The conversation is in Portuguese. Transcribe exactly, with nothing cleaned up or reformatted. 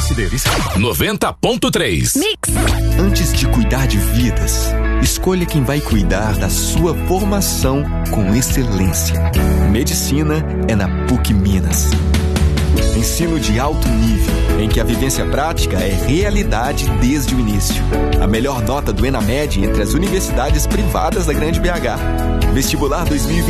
Considere noventa ponto três. Mix. Antes de cuidar de vidas, escolha quem vai cuidar da sua formação com excelência. Medicina é na PUC Minas. Ensino de alto nível, em que a vivência prática é realidade desde o início. A melhor nota do ENAMED entre as universidades privadas da Grande B H. Vestibular dois mil e vinte.